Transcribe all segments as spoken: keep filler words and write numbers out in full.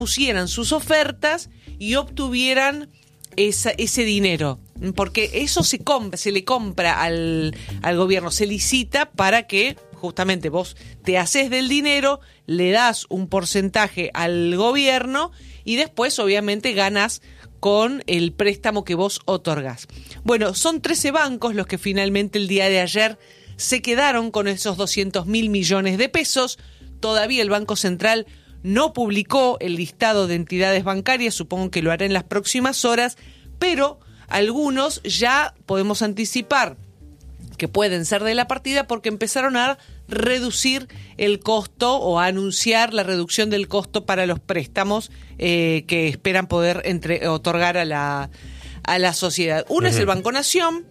pusieran sus ofertas y obtuvieran esa, ese dinero. Porque eso se compra, se le compra al, al gobierno, se licita para que justamente vos te haces del dinero, le das un porcentaje al gobierno y después obviamente ganas con el préstamo que vos otorgás. Bueno, son trece bancos los que finalmente el día de ayer se quedaron con esos doscientos mil millones de pesos. Todavía el Banco Central no publicó el listado de entidades bancarias, supongo que lo hará en las próximas horas, pero algunos ya podemos anticipar que pueden ser de la partida porque empezaron a reducir el costo o a anunciar la reducción del costo para los préstamos eh, que esperan poder entre, otorgar a la, a la sociedad. Uno uh-huh. es el Banco Nación,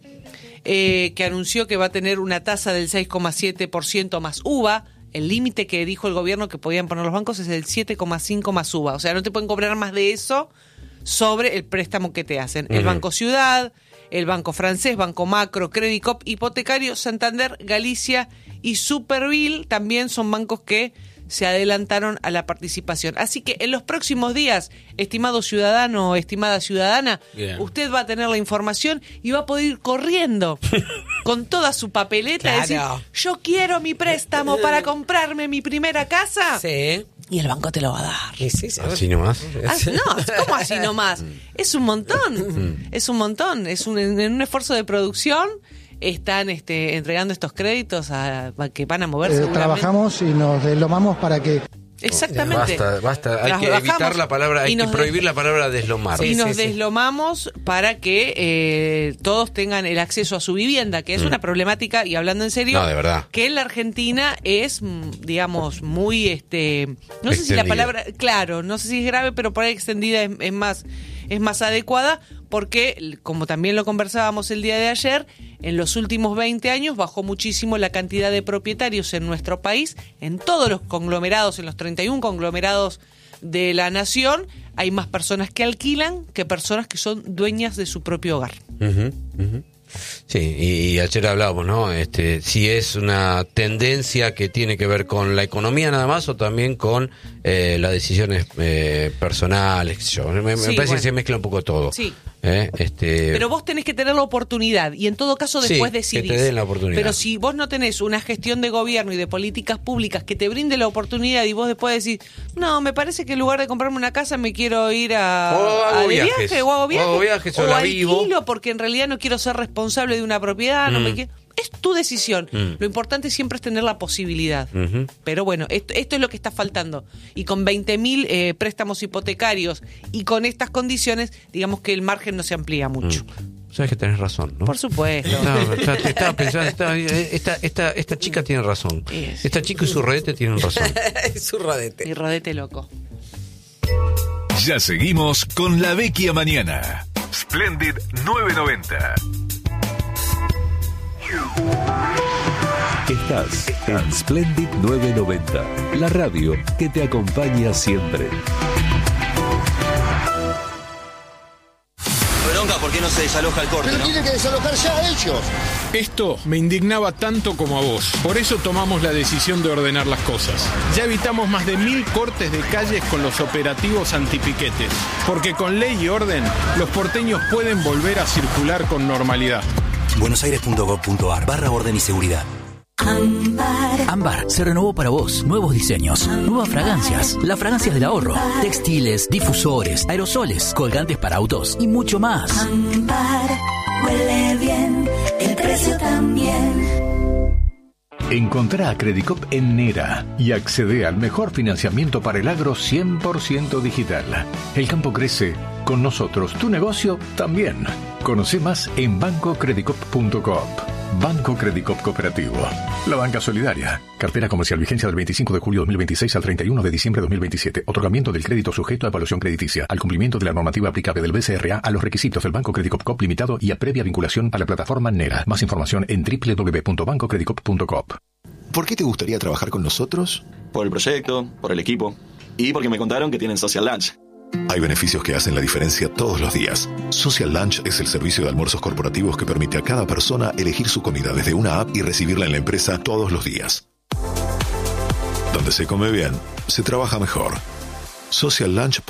eh, que anunció que va a tener una tasa del seis coma siete por ciento más U V A. El límite que dijo el gobierno que podían poner los bancos es el siete coma cinco más U V A. O sea, no te pueden cobrar más de eso sobre el préstamo que te hacen. Uh-huh. El Banco Ciudad, el Banco Francés, Banco Macro, Credit Cop, Hipotecario, Santander, Galicia y Superville también son bancos que se adelantaron a la participación. Así que en los próximos días, estimado ciudadano o estimada ciudadana, yeah. usted va a tener la información y va a poder ir corriendo con toda su papeleta claro. y decir, yo quiero mi préstamo para comprarme mi primera casa. Sí. Y el banco te lo va a dar. Sí, sí, sí. Así nomás. Ah, no, ¿cómo así nomás? Es un montón. Es un montón. Es un, en un esfuerzo de producción. Están este, entregando estos créditos a, a que van a moverse. Eh, trabajamos y nos deslomamos para que... Exactamente. Basta, basta. Hay que evitar la palabra, hay que prohibir la palabra deslomar. Y sí, nos sí, deslomamos sí. para que eh, todos tengan el acceso a su vivienda, que es mm. una problemática, y hablando en serio, no, de verdad. que en la Argentina es, digamos, muy, este, no extendida. sé si la palabra, claro, no sé si es grave, pero por ahí extendida es, es más, es más adecuada, porque, como también lo conversábamos el día de ayer, en los últimos veinte años bajó muchísimo la cantidad de propietarios en nuestro país, en todos los conglomerados, en los treinta y uno conglomerados de la nación, hay más personas que alquilan que personas que son dueñas de su propio hogar. Uh-huh, uh-huh. Sí, y, y ayer hablábamos, ¿no? Este, si es una tendencia que tiene que ver con la economía nada más o también con eh, las decisiones eh, personales. Yo. Me, me sí, parece bueno. que se mezcla un poco todo. Sí. ¿Eh? Este... Pero vos tenés que tener la oportunidad y en todo caso después sí, decidís. Que te den la oportunidad. Pero si vos no tenés una gestión de gobierno y de políticas públicas que te brinde la oportunidad y vos después decís, no, me parece que en lugar de comprarme una casa me quiero ir a, o hago a de viajes. viaje o hago viajes o, hago viajes, o, o la alquilo vivo. porque en realidad no quiero ser responsable de una propiedad, mm. no me quiero... Es tu decisión. Mm. Lo importante siempre es tener la posibilidad. Uh-huh. Pero bueno, esto, esto es lo que está faltando. Y con veinte mil eh, préstamos hipotecarios y con estas condiciones, digamos que el margen no se amplía mucho. Mm. Sabes que tenés razón, ¿no? Por supuesto. Estaba, estaba, estaba pensando, estaba, esta, esta, esta chica tiene razón. Yes. Esta chica y su rodete tienen razón. Su rodete. Mi rodete loco. Ya seguimos con La Vecchia Mañana. Splendid nueve noventa. Estás en Splendid nueve noventa, la radio que te acompaña siempre. Bronca, ¿por qué no se desaloja el corte? Pero ¿no? tienen que desalojar ya ellos. Esto me indignaba tanto como a vos. Por eso tomamos la decisión de ordenar las cosas. Ya evitamos más de mil cortes de calles con los operativos antipiquetes. Porque con ley y orden, los porteños pueden volver a circular con normalidad. buenosaires punto gov punto ar barra orden y seguridad. Ámbar. Ámbar se renovó para vos. Nuevos diseños, Ámbar. Nuevas fragancias, las fragancias del ahorro, Ámbar. Textiles, difusores, aerosoles, colgantes para autos y mucho más. Ámbar huele bien, el precio también. Encontrá a Credit Cop en Nera y accede al mejor financiamiento para el agro cien por ciento digital. El campo crece, con nosotros tu negocio también. Conoce más en banco credit cop punto coop. Banco Credit Cop Cooperativo. La banca solidaria. Cartera comercial, vigencia del veinticinco de julio de dos mil veintiséis al treinta y uno de diciembre de dos mil veintisiete. Otorgamiento del crédito sujeto a evaluación crediticia. Al cumplimiento de la normativa aplicable del B C R A a los requisitos del Banco Credit Cop Coop Limitado y a previa vinculación a la plataforma Nera. Más información en doble u doble u doble u punto banco credit cop punto coop. ¿Por qué te gustaría trabajar con nosotros? Por el proyecto, por el equipo y porque me contaron que tienen Social Lunch. Hay beneficios que hacen la diferencia todos los días. Social Lunch es el servicio de almuerzos corporativos que permite a cada persona elegir su comida desde una app y recibirla en la empresa todos los días. Donde se come bien, se trabaja mejor. social lunch